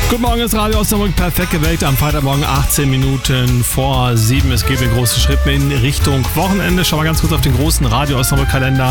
Guten Morgen, ist Radio Osnabrück perfekt geweckt am Freitagmorgen 18 Minuten vor 7. Es geht den großen Schritt in Richtung Wochenende. Schau mal ganz kurz auf den großen Radio Osnabrück Kalender.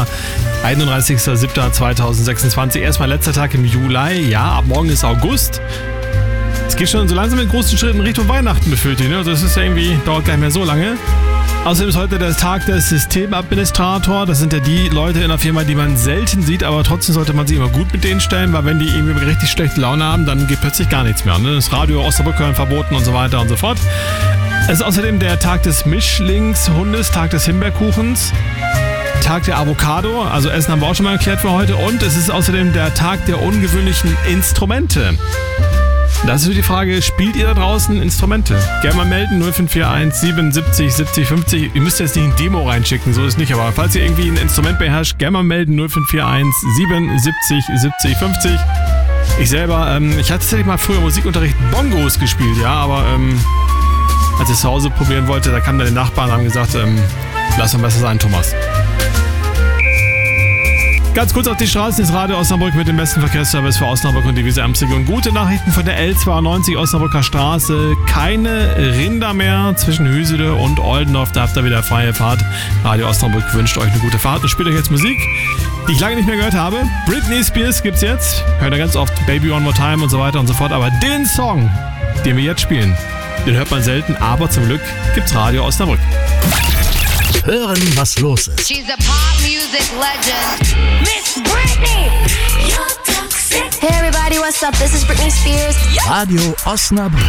31.07.2026. Erstmal letzter Tag im Juli. Ja, ab morgen ist August. Es geht schon so langsam mit großen Schritten Richtung Weihnachten, befürchte ich. Ne? Also das ist ja irgendwie, dauert gar nicht mehr so lange. Außerdem ist heute der Tag des Systemadministrator. Das sind ja die Leute in der Firma, die man selten sieht, aber trotzdem sollte man sich immer gut mit denen stellen, weil wenn die irgendwie richtig schlechte Laune haben, dann geht plötzlich gar nichts mehr. Ne? Das Radio Osnabrück hören verboten und so weiter und so fort. Es ist außerdem der Tag des Mischlingshundes, Tag des Himbeerkuchens, Tag der Avocado, also Essen haben wir auch schon mal erklärt für heute. Und es ist außerdem der Tag der ungewöhnlichen Instrumente. Das ist die Frage, spielt ihr da draußen Instrumente? Gerne mal melden, 0541 77 70 50. Ihr müsst jetzt nicht ein Demo reinschicken, so ist nicht. Aber falls ihr irgendwie ein Instrument beherrscht, gerne mal melden, 0541 77 70 50. Ich selber, ich hatte tatsächlich mal früher Musikunterricht Bongos gespielt, ja. Aber als ich es zu Hause probieren wollte, da kamen dann die Nachbarn und haben gesagt, lass mal besser sein, Thomas. Ganz kurz auf die Straßen ist Radio Osnabrück mit dem besten Verkehrsservice für Osnabrück und die Weser-Ems-Region. Gute Nachrichten von der L92 Osnabrücker Straße. Keine Rinder mehr zwischen Hüsede und Oldendorf. Da habt ihr wieder freie Fahrt. Radio Osnabrück wünscht euch eine gute Fahrt und spielt euch jetzt Musik, die ich lange nicht mehr gehört habe. Britney Spears gibt's jetzt. Hört ihr ganz oft Baby One More Time und so weiter und so fort. Aber den Song, den wir jetzt spielen, den hört man selten. Aber zum Glück gibt's Radio Osnabrück. Hören, was los ist. She's a pop music legend. Miss Britney! You're toxic. Hey everybody, what's up? This is Britney Spears. Radio Osnabrück.